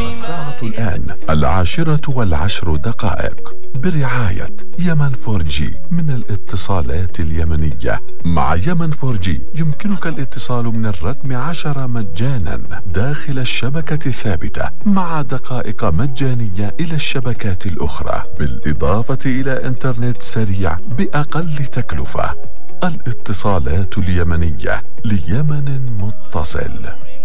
الساعة الآن 10:10 برعاية يمن 4G من الاتصالات اليمنية. مع يمن 4G يمكنك الاتصال من الرقم 10 مجانا داخل الشبكة الثابتة، مع دقائق مجانية إلى الشبكات الأخرى، بالإضافة إلى إنترنت سريع بأقل تكلفة. الاتصالات اليمنية، ليمن متصل.